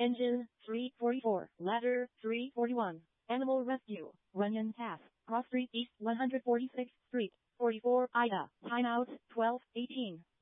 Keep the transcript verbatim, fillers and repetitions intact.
Engine, three forty-four. Ladder, three forty-one. Animal Rescue, Runyon Path, Cross Street East one hundred forty-sixth Street, forty-four, Ida. Timeout, twelve eighteen.